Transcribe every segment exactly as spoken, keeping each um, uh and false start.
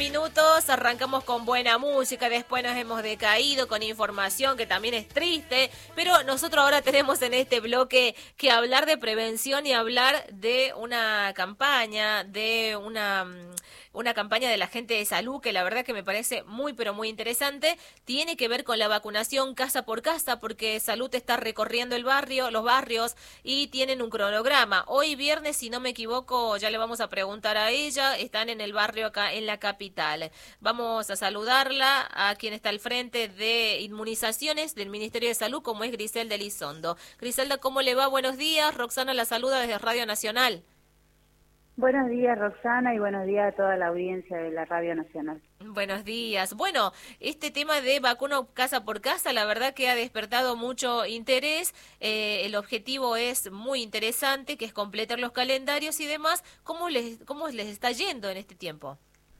Minutos, arrancamos con buena música, después nos hemos decaído con información que también es triste, pero nosotros ahora tenemos en este bloque que hablar de prevención y hablar de una campaña, de una, una campaña de la gente de salud que la verdad que me parece muy pero muy interesante. Tiene que ver con la vacunación casa por casa, porque Salud está recorriendo el barrio, los barrios, y tienen un cronograma. Hoy viernes, si no me equivoco, ya le vamos a preguntar a ella, están en el barrio acá en la capital. Vamos a saludarla a quien está al frente de inmunizaciones del Ministerio de Salud, como es Griselda Elizondo. Griselda, ¿cómo le va? Buenos días. Roxana la saluda desde Radio Nacional. Buenos días, Roxana, y buenos días a toda la audiencia de la Radio Nacional. Buenos días. Bueno, este tema de vacuno casa por casa, la verdad que ha despertado mucho interés. Eh, el objetivo es muy interesante, que es completar los calendarios y demás. ¿Cómo les, cómo les está yendo en este tiempo?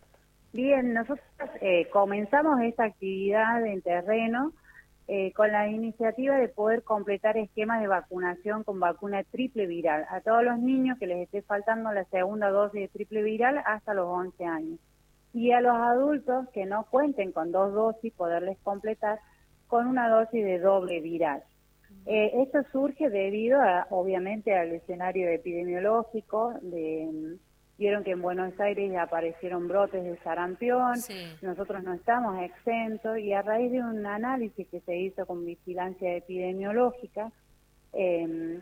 Bien, nosotros eh, comenzamos esta actividad en terreno eh, con la iniciativa de poder completar esquemas de vacunación con vacuna triple viral a todos los niños que les esté faltando la segunda dosis de triple viral hasta los once años. Y a los adultos que no cuenten con dos dosis, poderles completar con una dosis de doble viral. Eh, esto surge debido, a, obviamente, al escenario epidemiológico de... Vieron que en Buenos Aires aparecieron brotes de sarampión, Sí. Nosotros no estamos exentos, y a raíz de un análisis que se hizo con vigilancia epidemiológica, eh,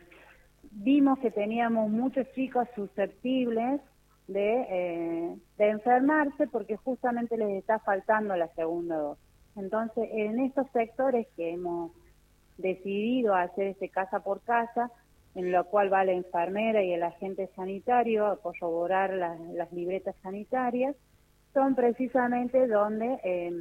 vimos que teníamos muchos chicos susceptibles de, eh, de enfermarse porque justamente les está faltando la segunda dosis. Entonces, en estos sectores que hemos decidido hacer este casa por casa, en lo cual va la enfermera y el agente sanitario a corroborar las, las libretas sanitarias, son precisamente donde eh,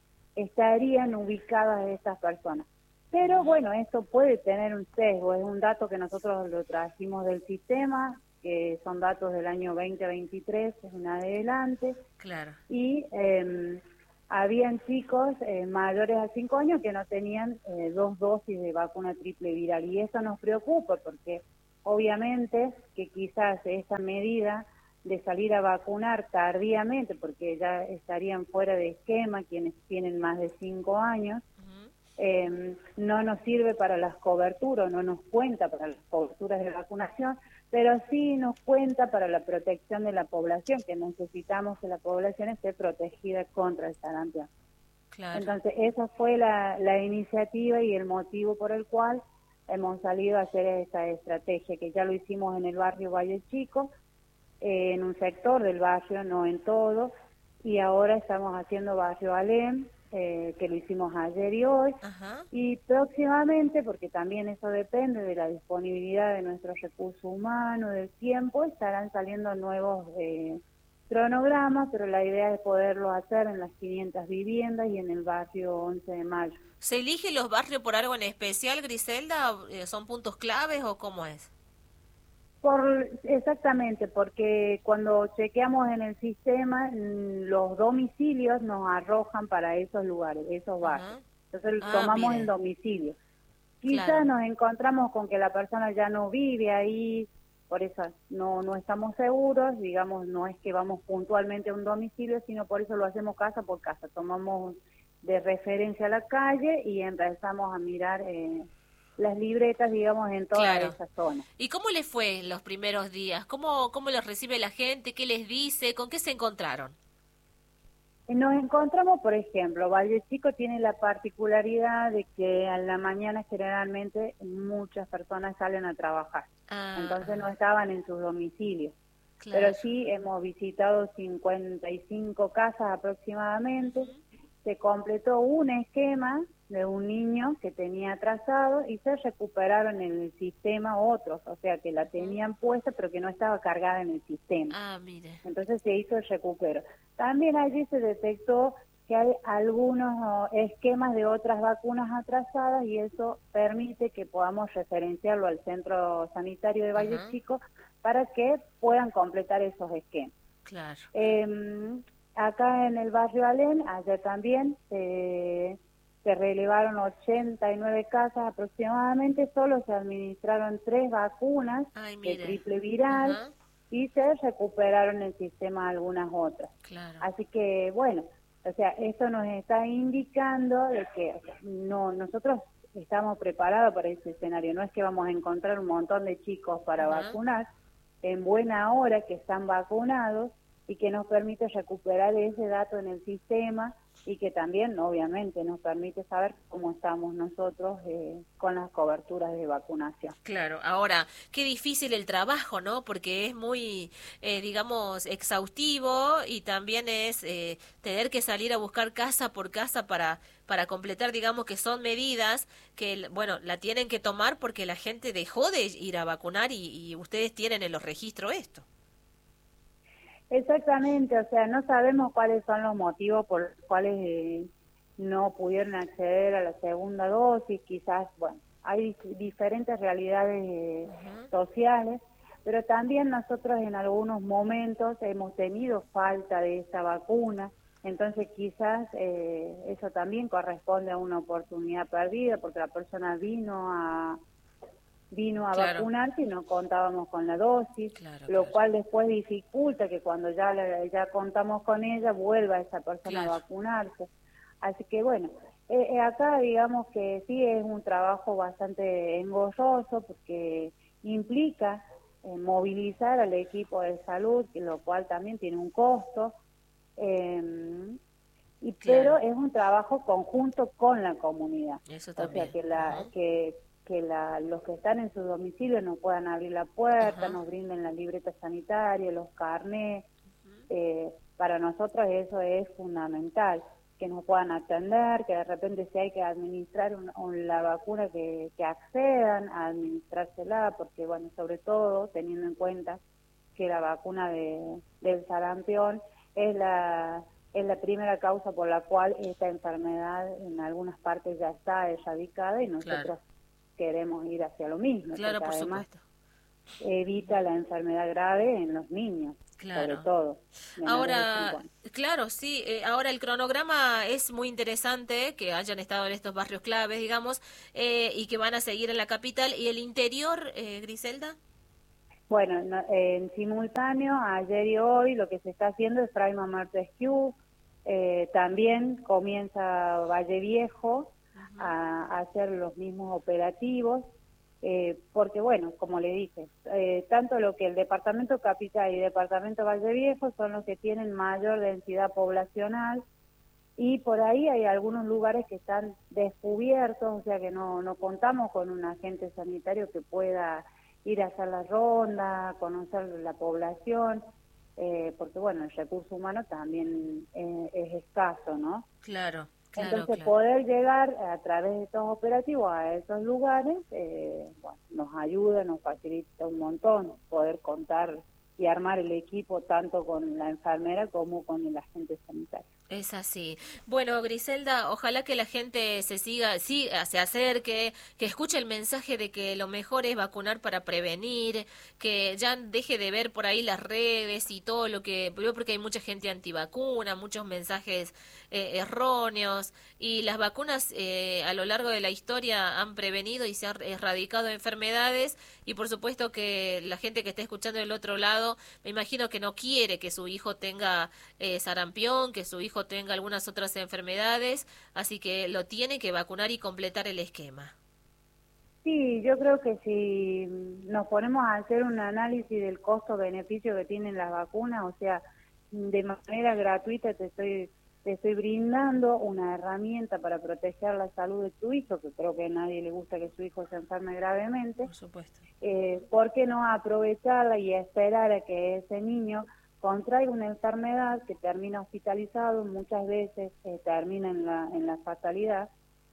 estarían ubicadas estas personas. Pero bueno, esto puede tener un sesgo, es un dato que nosotros lo trajimos del sistema, que son datos del año veinte veintitrés, es en adelante, Claro. y eh, habían chicos eh, mayores a cinco años que no tenían eh, dos dosis de vacuna triple viral, y eso nos preocupa porque obviamente que quizás esta medida de salir a vacunar tardíamente, porque ya estarían fuera de esquema quienes tienen más de cinco años, uh-huh. eh, no nos sirve para las coberturas, no nos cuenta para las coberturas de vacunación, pero sí nos cuenta para la protección de la población, que necesitamos que la población esté protegida contra el sarampión. Claro. Entonces, esa fue la, la iniciativa y el motivo por el cual hemos salido a hacer esta estrategia, que ya lo hicimos en el barrio Valle Chico, eh, en un sector del barrio, no en todo, y ahora estamos haciendo barrio Alem, eh, que lo hicimos ayer y hoy, Ajá. y próximamente, porque también eso depende de la disponibilidad de nuestros recursos humanos, del tiempo, estarán saliendo nuevos eh, cronogramas, pero la idea es poderlo hacer en las quinientas viviendas y en el barrio once de mayo. ¿Se eligen los barrios por algo en especial, Griselda? ¿Son puntos claves o cómo es? Por, exactamente, porque cuando chequeamos en el sistema, los domicilios nos arrojan para esos lugares, esos barrios. Uh-huh. Entonces ah, tomamos mire. el domicilio. Quizás claro. nos encontramos con que la persona ya no vive ahí, por eso no, no estamos seguros, digamos, no es que vamos puntualmente a un domicilio, sino por eso lo hacemos casa por casa. Tomamos de referencia la calle y empezamos a mirar eh, las libretas, digamos, en toda claro. esa zona. ¿Y cómo les fue los primeros días? ¿Cómo, cómo los recibe la gente? ¿Qué les dice? ¿Con qué se encontraron? Nos encontramos, por ejemplo, Valle Chico tiene la particularidad de que a la mañana generalmente muchas personas salen a trabajar, ah. entonces no estaban en sus domicilios. Claro. Pero sí hemos visitado cincuenta y cinco casas aproximadamente, uh-huh. se completó un esquema de un niño que tenía atrasado y se recuperaron en el sistema otros, o sea que la tenían puesta pero que no estaba cargada en el sistema. Ah, mire. Entonces se hizo el recupero. También allí se detectó que hay algunos esquemas de otras vacunas atrasadas y eso permite que podamos referenciarlo al centro sanitario de Valle uh-huh. Chico para que puedan completar esos esquemas. Claro. Eh, acá en el barrio Alén, ayer también se... se relevaron ochenta y nueve casas aproximadamente, solo se administraron tres vacunas Ay, de triple viral, uh-huh. y se recuperaron el sistema algunas otras. Claro. Así que, bueno, o sea, esto nos está indicando de que o sea, no nosotros estamos preparados para ese escenario. No es que vamos a encontrar un montón de chicos para Uh-huh. vacunar en buena hora que están vacunados y que nos permite recuperar ese dato en el sistema y que también, obviamente, nos permite saber cómo estamos nosotros eh, con las coberturas de vacunación. Claro, ahora, qué difícil el trabajo, ¿no? Porque es muy, eh, digamos, exhaustivo y también es eh, tener que salir a buscar casa por casa para, para completar, digamos, que son medidas que, bueno, la tienen que tomar porque la gente dejó de ir a vacunar y, y ustedes tienen en los registros esto. Exactamente, o sea, no sabemos cuáles son los motivos por los cuales eh, no pudieron acceder a la segunda dosis, quizás, bueno, hay dif- diferentes realidades eh, Uh-huh. sociales, pero también nosotros en algunos momentos hemos tenido falta de esa vacuna, entonces quizás eh, eso también corresponde a una oportunidad perdida porque la persona vino a vino a Claro. vacunarse y no contábamos con la dosis, Claro, lo claro. cual después dificulta que cuando ya la- ya contamos con ella vuelva esa persona Claro. a vacunarse. Así que bueno, eh, eh, acá digamos que sí es un trabajo bastante engorroso porque implica eh, movilizar al equipo de salud, que lo cual también tiene un costo, eh, y Claro. pero es un trabajo conjunto con la comunidad. Eso O sea, también. que la Ajá. que que la, los que están en su domicilio nos puedan abrir la puerta, Ajá. nos brinden la libreta sanitaria, los carnés. Ujú. Eh, para nosotros eso es fundamental, que nos puedan atender, que de repente si hay que administrar un, un- la vacuna, que, que accedan a administrársela, porque bueno, sobre todo teniendo en cuenta que la vacuna de, del sarampión es la es la primera causa por la cual esta enfermedad en algunas partes ya está erradicada y nosotros Claro. queremos ir hacia lo mismo, Claro, porque por además supuesto. evita la enfermedad grave en los niños, sobre Claro. todo, menores de cinco Ahora, años. claro, sí, eh, ahora el cronograma es muy interesante que hayan estado en estos barrios claves, digamos, eh, y que van a seguir en la capital. ¿Y el interior, eh, Griselda? Bueno, no- en simultáneo, ayer y hoy, lo que se está haciendo es Prima Rescue, eh, también comienza Valle Viejo Ujú. a, a hacer los mismos operativos, eh, porque bueno, como le dije, eh, tanto lo que el Departamento Capital y Departamento Valle Viejo son los que tienen mayor densidad poblacional, y por ahí hay algunos lugares que están descubiertos, o sea que no, no contamos con un agente sanitario que pueda ir a hacer la ronda, conocer la población, eh, porque bueno, el recurso humano también eh, es escaso, ¿no? Claro, claro, Entonces claro. poder llegar a través de estos operativos a esos lugares, eh, bueno, nos ayuda, nos facilita un montón poder contar y armar el equipo tanto con la enfermera como con el agente sanitario. Es así. Bueno, Griselda, ojalá que la gente se siga, sí, se acerque, que escuche el mensaje de que lo mejor es vacunar para prevenir, que ya deje de ver por ahí las redes y todo lo que, yo porque hay mucha gente antivacuna, muchos mensajes eh, erróneos, y las vacunas eh, a lo largo de la historia han prevenido y se han erradicado enfermedades, y por supuesto que la gente que está escuchando del otro lado, me imagino que no quiere que su hijo tenga eh, sarampión, que su hijo tenga algunas otras enfermedades, así que lo tiene que vacunar y completar el esquema. Sí, yo creo que si nos ponemos a hacer un análisis del costo-beneficio que tienen las vacunas, o sea, de manera gratuita te estoy te estoy brindando una herramienta para proteger la salud de tu hijo, que creo que a nadie le gusta que su hijo se enferme gravemente. Por supuesto. Eh, ¿por qué no aprovecharla y esperar a que ese niño contraiga una enfermedad que termina hospitalizado, muchas veces eh, termina en la, en la fatalidad,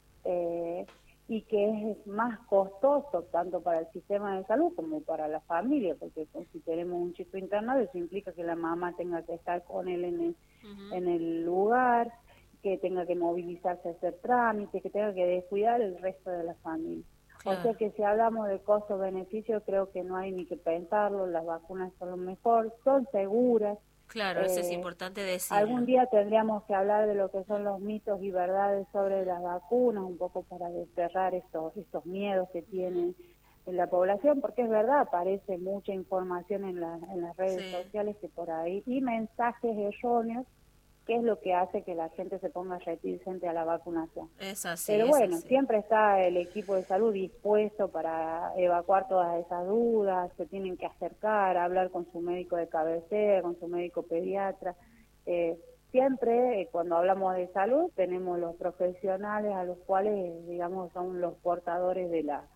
eh, y que es más costoso tanto para el sistema de salud como para la familia, porque pues, si tenemos un chico internado, eso implica que la mamá tenga que estar con él en el, Ujú. en el lugar, que tenga que movilizarse a hacer trámites, que tenga que descuidar el resto de la familia. O sea Claro. que si hablamos de costo-beneficio, creo que no hay ni que pensarlo, las vacunas son lo mejor, son seguras. Claro, eso es Eh, importante decirlo. algún día tendríamos que hablar de lo que son los mitos y verdades sobre las vacunas, un poco para desterrar estos, estos miedos que tienen en la población, porque es verdad, aparece mucha información en, la, en las redes Sí. sociales que por ahí, y mensajes erróneos, que es lo que hace que la gente se ponga reticente a la vacunación. Es así, Pero es bueno, así. siempre está el equipo de salud dispuesto para evacuar todas esas dudas, se tienen que acercar, hablar con su médico de cabecera, con su médico pediatra. Eh, siempre, eh, cuando hablamos de salud, tenemos los profesionales a los cuales, digamos, son los portadores de la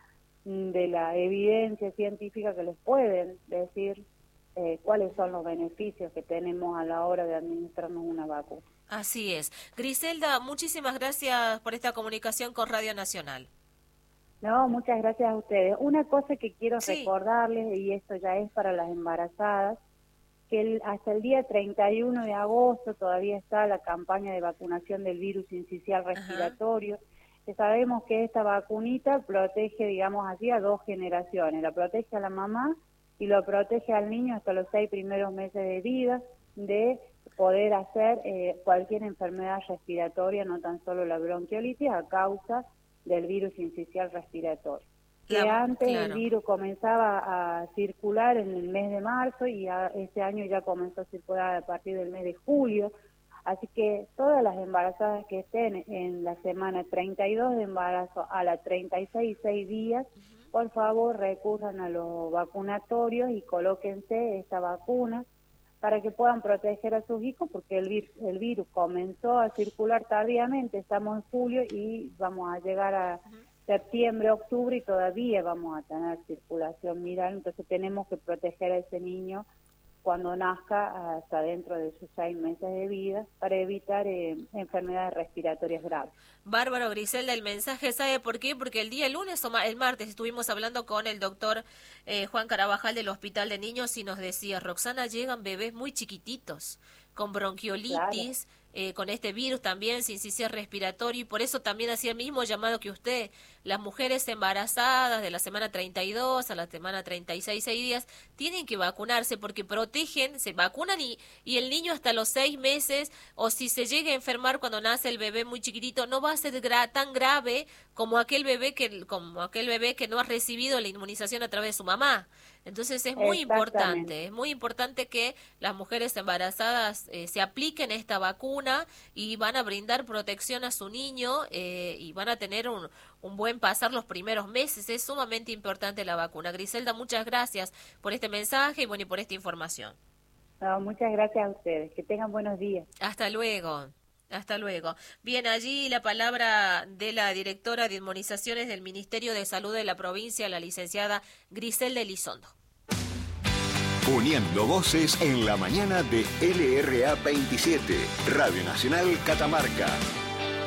de la evidencia científica que les pueden decir eh, cuáles son los beneficios que tenemos a la hora de administrarnos una vacuna. Así es. Griselda, muchísimas gracias por esta comunicación con Radio Nacional. No, muchas gracias a ustedes. Una cosa que quiero Sí. recordarles, y esto ya es para las embarazadas, que el, hasta el día treinta y uno de agosto todavía está la campaña de vacunación del virus sincicial respiratorio, que sabemos que esta vacunita protege, digamos así, a dos generaciones. La protege a la mamá y lo protege al niño hasta los seis primeros meses de vida de poder hacer eh, cualquier enfermedad respiratoria, no tan solo la bronquiolitis, a causa del virus sincicial respiratorio. Que La- antes claro. el virus comenzaba a circular en el mes de marzo y a, este año ya comenzó a circular a partir del mes de julio. Así que todas las embarazadas que estén en la semana treinta y dos de embarazo a la treinta y seis, seis días, por favor recurran a los vacunatorios y colóquense esta vacuna para que puedan proteger a sus hijos, porque el, vir el virus comenzó a circular tardíamente, estamos en julio y vamos a llegar a septiembre, octubre y todavía vamos a tener circulación viral, entonces tenemos que proteger a ese niño cuando nazca hasta dentro de sus seis meses de vida para evitar eh, enfermedades respiratorias graves. Bárbaro, Griselda, el mensaje, ¿sabe por qué? Porque el día lunes o ma- el martes estuvimos hablando con el doctor eh, Juan Carabajal del Hospital de Niños y nos decía, Roxana, llegan bebés muy chiquititos, con bronquiolitis, eh, con este virus también, sincicial respiratorio, y por eso también hacía el mismo llamado que usted. Las mujeres embarazadas de la semana treinta y dos a la semana treinta y seis, seis días, tienen que vacunarse porque protegen, se vacunan y, y el niño hasta los seis meses, o si se llega a enfermar cuando nace el bebé muy chiquitito, no va a ser gra tan grave como aquel bebé que como aquel bebé que no ha recibido la inmunización a través de su mamá. Entonces es muy importante, es muy importante que las mujeres embarazadas eh, se apliquen esta vacuna y van a brindar protección a su niño eh, y van a tener un, un buen pasar los primeros meses. Es sumamente importante la vacuna. Griselda, muchas gracias por este mensaje y bueno y por esta información. No, muchas gracias a ustedes, que tengan buenos días. Hasta luego. Hasta luego. Bien, allí la palabra de la directora de inmunizaciones del Ministerio de Salud de la provincia, la licenciada Griselda Elizondo. Uniendo voces en la mañana de L R A veintisiete, Radio Nacional Catamarca.